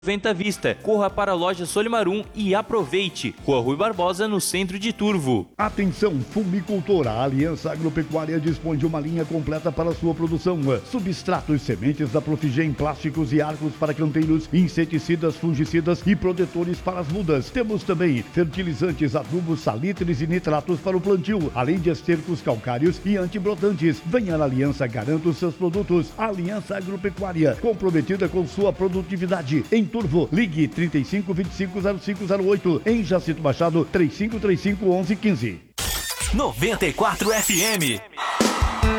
Venta Vista. Corra para a loja Solimarum e aproveite. Rua Rui Barbosa, no centro de Turvo. Atenção, fumicultora. A Aliança Agropecuária dispõe de uma linha completa para sua produção. Substratos, sementes da Profigen, plásticos e arcos para canteiros, inseticidas, fungicidas e protetores para as mudas. Temos também fertilizantes, adubos, salitres e nitratos para o plantio, além de estercos calcários e antibrotantes. Venha na Aliança, garanta os seus produtos. Aliança Agropecuária, comprometida com sua produtividade. Em Turvo, ligue 35 25 0508. Em Jacinto Machado, 3535 1115. 94 FM.